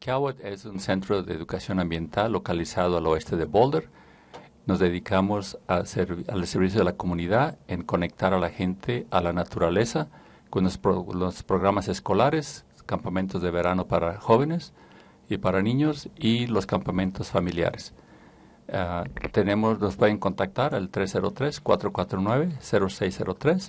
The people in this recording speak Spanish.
CAWAT es un centro de educación ambiental localizado al oeste de Boulder. Nos dedicamos al servicio de la comunidad en conectar a la gente a la naturaleza con los programas escolares, campamentos de verano para jóvenes y para niños y los campamentos familiares. Nos pueden contactar al 303-449-0603